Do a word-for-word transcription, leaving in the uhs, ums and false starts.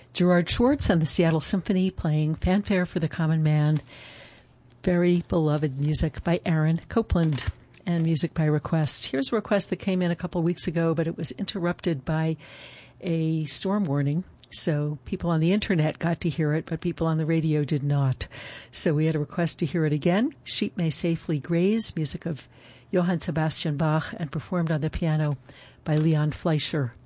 Gerard Schwartz and the Seattle Symphony playing Fanfare for the Common Man. Very beloved music by Aaron Copland and music by request. Here's a request that came in a couple weeks ago, but it was interrupted by a storm warning. So people on the internet got to hear it, but people on the radio did not. So we had a request to hear it again. Sheep May Safely Graze, music of Johann Sebastian Bach, and performed on the piano by Leon Fleischer.